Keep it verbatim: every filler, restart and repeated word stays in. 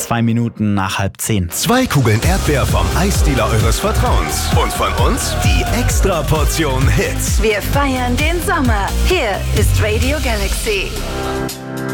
zwei Minuten nach halb zehn. Zwei Kugeln Erdbeer vom Eisdealer eures Vertrauens. Und von uns die Extra-Portion Hits. Wir feiern den Sommer. Hier ist Radio Galaxy.